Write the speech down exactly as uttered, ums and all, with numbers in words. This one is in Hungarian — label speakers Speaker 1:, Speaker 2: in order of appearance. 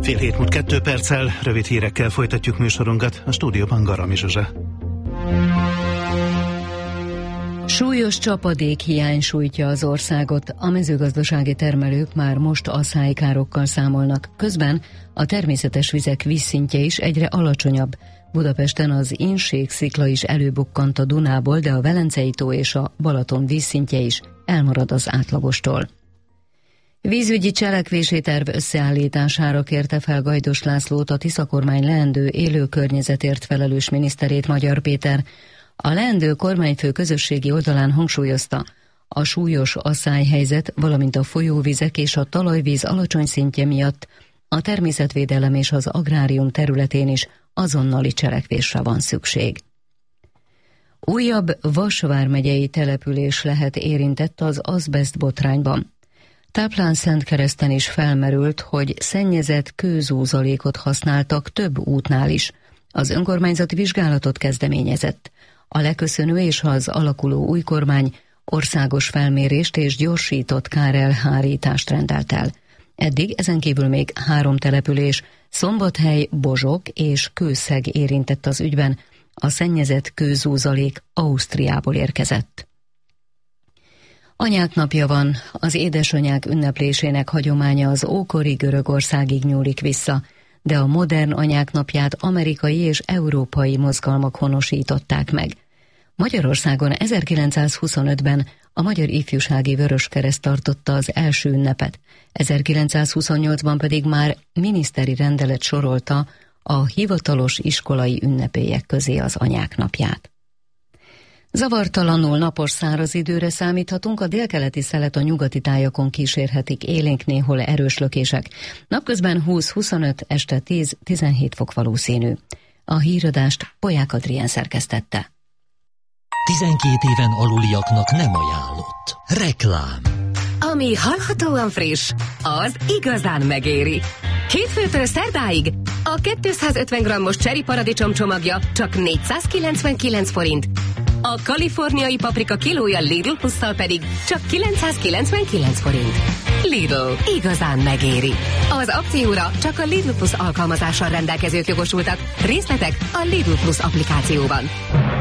Speaker 1: Fél hét múlt kettő perccel, rövid hírekkel folytatjuk műsorunkat. A stúdióban Garami Zsuzsa.
Speaker 2: Súlyos csapadékhiány sújtja az országot, a mezőgazdasági termelők már most asszálykárokkal számolnak. Közben a természetes vizek vízszintje is egyre alacsonyabb. Budapesten az Inségszikla is előbukkant a Dunából, de a Velencei tó és a Balaton vízszintje is elmarad az átlagostól. Vízügyi cselekvési terv összeállítására kérte fel Gajdos Lászlót a Tisza kormány leendő élő környezetért felelős miniszterét, Magyar Péter. A leendő kormányfő közösségi oldalán hangsúlyozta, a súlyos asszályhelyzet, valamint a folyóvizek és a talajvíz alacsony szintje miatt a természetvédelem és az agrárium területén is azonnali cselekvésre van szükség. Újabb Vas vármegyei település lehet érintett az azbeszt botrányban. Táplán-Szentkereszten is felmerült, hogy szennyezett kőzúzalékot használtak több útnál is. Az önkormányzat vizsgálatot kezdeményezett. A leköszönő és az alakuló új kormány országos felmérést és gyorsított kárelhárítást rendelt el. Eddig ezen kívül még három település, Szombathely, Bozsok és Kőszeg érintett az ügyben, a szennyezett kőzúzalék Ausztriából érkezett. Anyák napja van, az édesanyák ünneplésének hagyománya az ókori Görögországig nyúlik vissza, de a modern anyák napját amerikai és európai mozgalmak honosították meg. Magyarországon ezerkilencszázhuszonötben a Magyar Ifjúsági Vöröskereszt tartotta az első ünnepet, ezerkilencszázhuszonnyolcban pedig már miniszteri rendelet sorolta a hivatalos iskolai ünnepélyek közé az anyák napját. Zavartalanul napos száraz időre számíthatunk, a délkeleti szelet a nyugati tájakon kísérhetik, élénk néhol erős lökések. Napközben húsz-huszonöt, este tíz-tizenhét fok valószínű. A híradást Polyák Adrián szerkesztette.
Speaker 3: tizenkét éven aluliaknak nem ajánlott. Reklám.
Speaker 4: Ami hallhatóan friss, az igazán megéri. Hétfőtől szerdáig a kétszázötven grammos cseri paradicsom csomagja csak négyszázkilencvenkilenc forint, a kaliforniai paprika kilója Lidl plusszal pedig csak kilencszázkilencvenkilenc forint. Lidl, igazán megéri. Az akcióra csak a Lidl Plus alkalmazással rendelkezők jogosultak. Részletek a Lidl Plus applikációban.